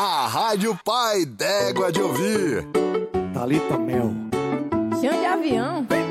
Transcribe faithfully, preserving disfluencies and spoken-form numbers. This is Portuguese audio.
A Rádio Pai d'Égua de Ouvir. Thalita Mel. Chão de avião.